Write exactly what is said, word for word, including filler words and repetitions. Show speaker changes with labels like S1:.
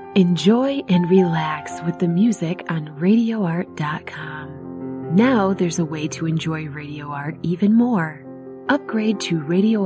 S1: Enjoy and relax with the music on radio art dot com. Now there's a way to enjoy Radio Art even more. Upgrade to Radio